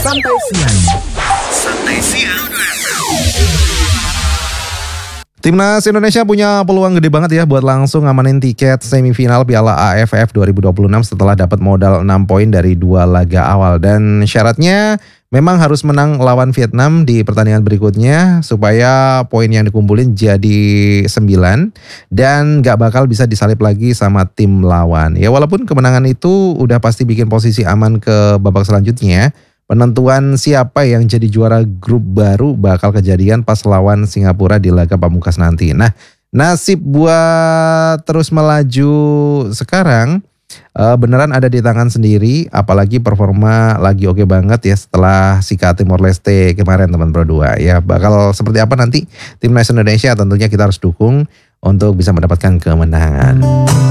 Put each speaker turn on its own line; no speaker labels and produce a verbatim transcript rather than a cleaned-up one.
Santai Siang. Santai Siang. Timnas Indonesia punya peluang gede banget ya buat langsung ngamanin tiket semifinal Piala A F F dua ribu dua puluh enam setelah dapat modal enam poin dari dua laga awal. Dan syaratnya memang harus menang lawan Vietnam di pertandingan berikutnya supaya poin yang dikumpulin jadi sembilan dan gak bakal bisa disalip lagi sama tim lawan. Ya walaupun kemenangan itu udah pasti bikin posisi aman ke babak selanjutnya, penentuan siapa yang jadi juara grup baru bakal kejadian pas lawan Singapura di laga pamungkas nanti. Nah, nasib buat terus melaju sekarang uh, beneran ada di tangan sendiri, apalagi performa lagi oke banget ya setelah si Timor Leste kemarin teman Pro dua. Ya bakal seperti apa nanti Timnas Indonesia tentunya kita harus dukung untuk bisa mendapatkan kemenangan.